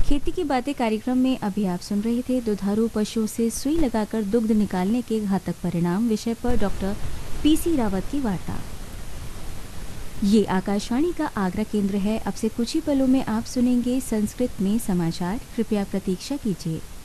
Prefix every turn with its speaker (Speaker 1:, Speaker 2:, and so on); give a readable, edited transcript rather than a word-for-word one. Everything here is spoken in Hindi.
Speaker 1: खेती की बातें कार्यक्रम में अभी आप सुन रहे थे दुधारू पशुओं से सुई लगाकर दुग्ध निकालने के घातक परिणाम विषय पर डॉक्टर पीसी रावत की वार्ता। ये आकाशवाणी का आगरा केंद्र है। अब से कुछ ही पलों में आप सुनेंगे संस्कृत में समाचार। कृपया प्रतीक्षा कीजिए।